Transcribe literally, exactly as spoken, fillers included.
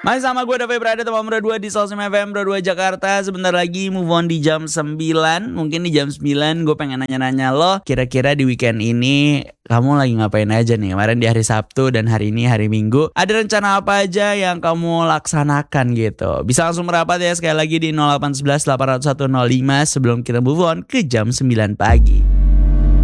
Masih sama gue David berada teman Bro dua di Solsim F M Bro dua Jakarta. Sebentar lagi move on di jam sembilan. Mungkin di jam sembilan gue pengen nanya-nanya lo, kira-kira di weekend ini kamu lagi ngapain aja nih? Kemarin di hari Sabtu dan hari ini hari Minggu, ada rencana apa aja yang kamu laksanakan gitu? Bisa langsung merapat ya sekali lagi di nol delapan satu satu delapan nol satu nol lima sebelum kita move on ke jam sembilan pagi.